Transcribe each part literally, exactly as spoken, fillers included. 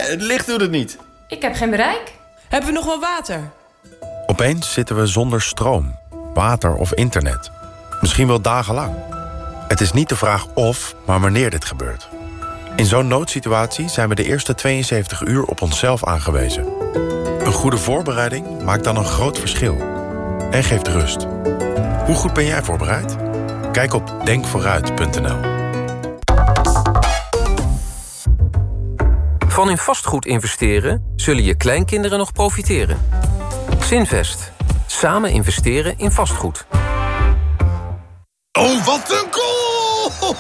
het licht doet het niet. Ik heb geen bereik. Hebben we nog wel water? Opeens zitten we zonder stroom, water of internet. Misschien wel dagenlang. Het is niet de vraag of, maar wanneer dit gebeurt. In zo'n noodsituatie zijn we de eerste tweeënzeventig uur op onszelf aangewezen. Een goede voorbereiding maakt dan een groot verschil. En geeft rust. Hoe goed ben jij voorbereid? Kijk op denk vooruit punt n l. Van in vastgoed investeren zullen je kleinkinderen nog profiteren. Zinvest. Samen investeren in vastgoed. Oh, wat een goal!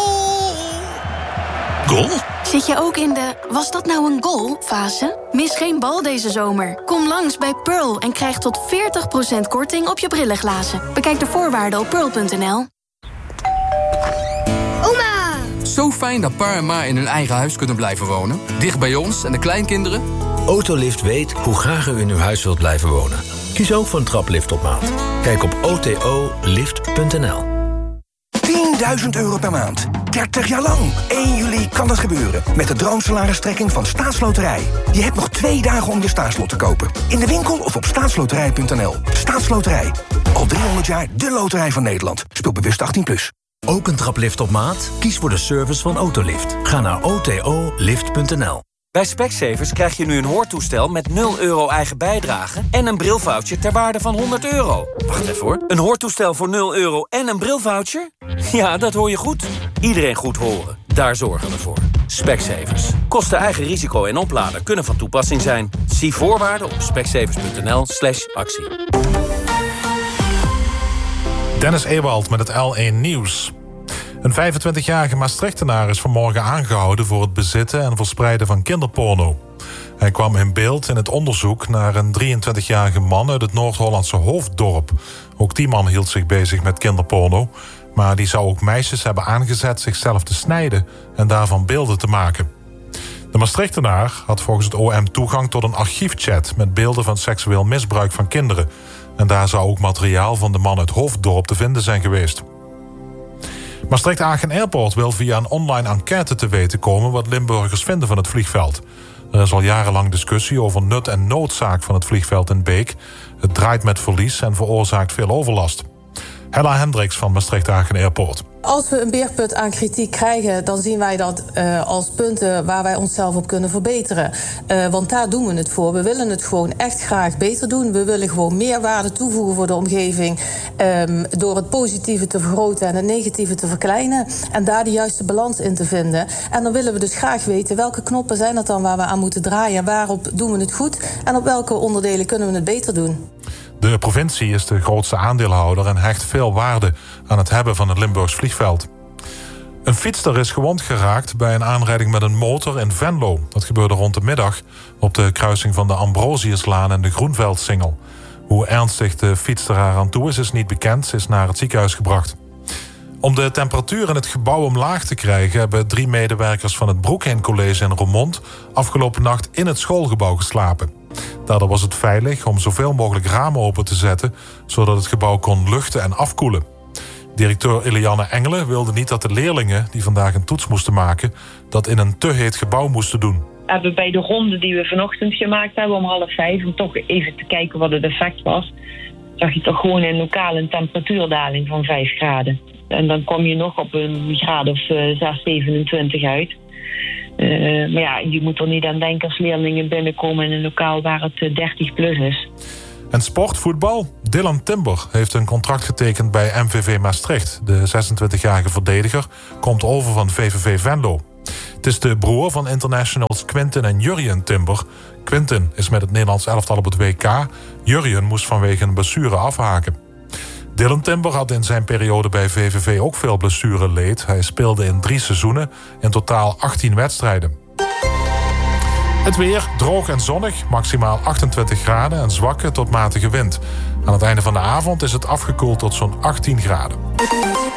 Goal? Zit je ook in de was dat nou een goal fase? Mis geen bal deze zomer. Kom langs bij Pearl en krijg tot veertig procent korting op je brillenglazen. Bekijk de voorwaarden op pearl punt n l. Oma! Zo fijn dat pa en ma in hun eigen huis kunnen blijven wonen. Dicht bij ons en de kleinkinderen. Autolift weet hoe graag u in uw huis wilt blijven wonen. Kies ook voor een traplift op maat. Kijk op o t o lift punt n l. tienduizend euro per maand. dertig jaar lang. één juli kan het gebeuren. Met de droomsalaristrekking van Staatsloterij. Je hebt nog twee dagen om je staatslot te kopen. In de winkel of op staatsloterij punt n l. Staatsloterij. Al driehonderd jaar de loterij van Nederland. Speel bewust achttien plus. Ook een traplift op maat? Kies voor de service van Autolift. Ga naar o t o lift punt n l. Bij Specsavers krijg je nu een hoortoestel met nul euro eigen bijdrage en een brilvoucher ter waarde van honderd euro. Wacht even hoor. Een hoortoestel voor nul euro en een brilvoucher? Ja, dat hoor je goed. Iedereen goed horen. Daar zorgen we voor. Specsavers. Kosten eigen risico en oplader kunnen van toepassing zijn. Zie voorwaarden op specsavers punt n l slash actie. Dennis Ewald met het L één Nieuws. Een vijfentwintigjarige Maastrichtenaar is vanmorgen aangehouden voor het bezitten en verspreiden van kinderporno. Hij kwam in beeld in het onderzoek naar een drieëntwintigjarige man uit het Noord-Hollandse Hoofddorp. Ook die man hield zich bezig met kinderporno, maar die zou ook meisjes hebben aangezet zichzelf te snijden en daarvan beelden te maken. De Maastrichtenaar had volgens het O M toegang tot een archiefchat met beelden van seksueel misbruik van kinderen. En daar zou ook materiaal van de man uit Hoofddorp te vinden zijn geweest. Maastricht-Agen Airport wil via een online enquête te weten komen wat Limburgers vinden van het vliegveld. Er is al jarenlang discussie over nut en noodzaak van het vliegveld in Beek. Het draait met verlies en veroorzaakt veel overlast. Hella Hendricks van Maastricht-Agen Airport. Als we een beerput aan kritiek krijgen, dan zien wij dat uh, als punten waar wij onszelf op kunnen verbeteren. Uh, want daar doen we het voor. We willen het gewoon echt graag beter doen. We willen gewoon meer waarde toevoegen voor de omgeving. Um, door het positieve te vergroten en het negatieve te verkleinen. En daar de juiste balans in te vinden. En dan willen we dus graag weten welke knoppen zijn het dan waar we aan moeten draaien. Waarop doen we het goed en op welke onderdelen kunnen we het beter doen. De provincie is de grootste aandeelhouder en hecht veel waarde aan het hebben van het Limburgs vliegveld. Een fietser is gewond geraakt bij een aanrijding met een motor in Venlo. Dat gebeurde rond de middag op de kruising van de Ambrosiuslaan en de Groenveldsingel. Hoe ernstig de fietser aan toe is, is niet bekend. Ze is naar het ziekenhuis gebracht. Om de temperatuur in het gebouw omlaag te krijgen hebben drie medewerkers van het Broekheen College in Roermond afgelopen nacht in het schoolgebouw geslapen. Daardoor was het veilig om zoveel mogelijk ramen open te zetten, zodat het gebouw kon luchten en afkoelen. Directeur Eliane Engelen wilde niet dat de leerlingen die vandaag een toets moesten maken, dat in een te heet gebouw moesten doen. We hebben bij de ronde die we vanochtend gemaakt hebben om half vijf, om toch even te kijken wat het effect was, zag je toch gewoon in lokaal een temperatuurdaling van vijf graden. En dan kom je nog op een graad of uh, zes, zevenentwintig uit. Uh, maar ja, je moet er niet aan denken als leerlingen binnenkomen in een lokaal waar het uh, dertig plus is. En sportvoetbal? Dylan Timber heeft een contract getekend bij M V V Maastricht. De zesentwintigjarige verdediger komt over van V V V Venlo. Het is de broer van internationals Quinten en Jurjen Timber. Quinten is met het Nederlands elftal op het W K. Jurjen moest vanwege een blessure afhaken. Dylan Timber had in zijn periode bij V V V ook veel blessureleed. Hij speelde in drie seizoenen, in totaal achttien wedstrijden. Het weer, droog en zonnig, maximaal achtentwintig graden en zwakke tot matige wind. Aan het einde van de avond is het afgekoeld tot zo'n achttien graden.